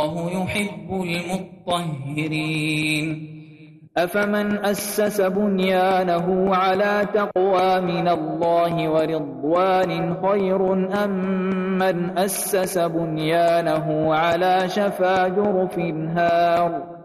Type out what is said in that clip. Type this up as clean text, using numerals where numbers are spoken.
والله يحب المطهرين. أفمن أسس بنيانه على تقوى من الله ورضوان خير أم من أسس بنيانه على شفا جرف هار